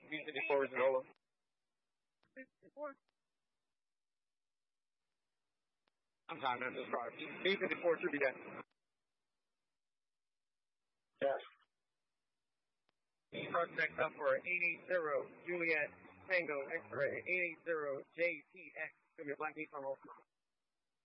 B54 Zanola. I'm sorry, not this car. B54 Juliet. Yes. Truck next up for 880 Juliet Tango X-ray 880 JTX. Give me a black heat tunnel.